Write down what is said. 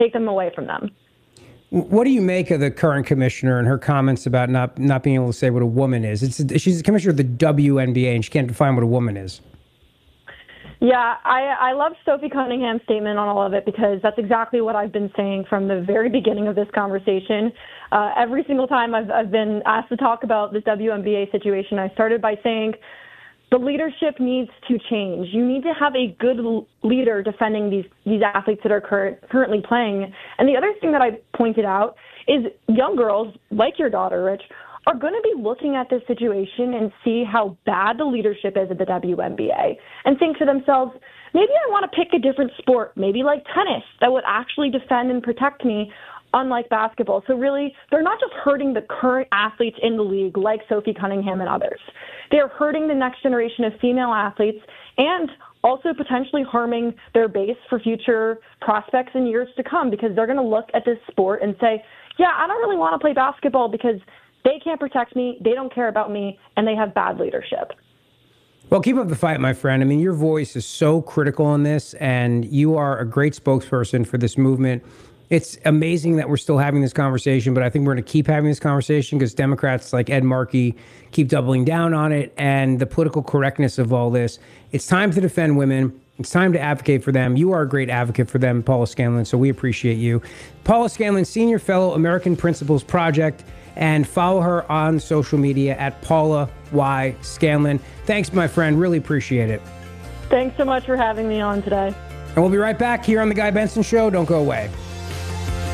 take them away from them. What do you make of the current commissioner and her comments about not being able to say what a woman is? She's the commissioner of the WNBA, and she can't define what a woman is. Yeah, I love Sophie Cunningham's statement on all of it, because that's exactly what I've been saying from the very beginning of this conversation. Every single time I've been asked to talk about this WNBA situation, I started by saying the leadership needs to change. You need to have a good leader defending these athletes that are currently playing. And the other thing that I pointed out is young girls, like your daughter, Rich, are going to be looking at this situation and see how bad the leadership is at the WNBA and think to themselves, maybe I want to pick a different sport, maybe like tennis, that would actually defend and protect me, unlike basketball. So really, they're not just hurting the current athletes in the league like Sophie Cunningham and others. They're hurting the next generation of female athletes and also potentially harming their base for future prospects in years to come, because they're going to look at this sport and say, yeah, I don't really want to play basketball because they can't protect me, they don't care about me, and they have bad leadership. Well, keep up the fight, my friend. I mean, your voice is so critical on this, and you are a great spokesperson for this movement. It's amazing that we're still having this conversation, but I think we're going to keep having this conversation because Democrats like Ed Markey keep doubling down on it, and the political correctness of all this. It's time to defend women. It's time to advocate for them. You are a great advocate for them, Paula Scanlon, so we appreciate you. Paula Scanlon, Senior Fellow, American Principles Project, and follow her on social media at Paula Y. Scanlon. Thanks, my friend. Really appreciate it. Thanks so much for having me on today. And we'll be right back here on The Guy Benson Show. Don't go away.